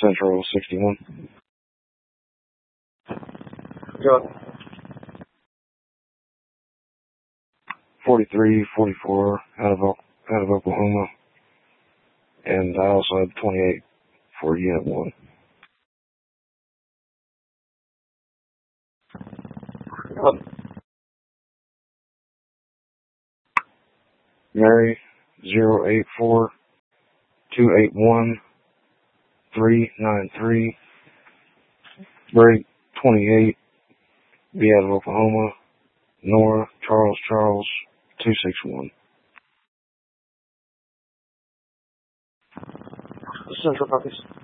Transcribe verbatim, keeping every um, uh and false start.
Central sixty-one. Go. forty-three, forty-four out of out of Oklahoma, and I also have twenty-eight for Unit One. Go. Mary zero eight four two eight one three nine three. Break twenty-eight. Be out of Oklahoma. Nora Charles Charles two six one. Central focus.